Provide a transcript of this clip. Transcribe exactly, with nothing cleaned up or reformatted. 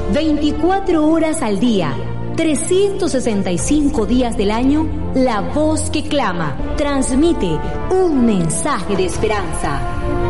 veinticuatro horas al día, trescientos sesenta y cinco días del año, la voz que clama transmite un mensaje de esperanza.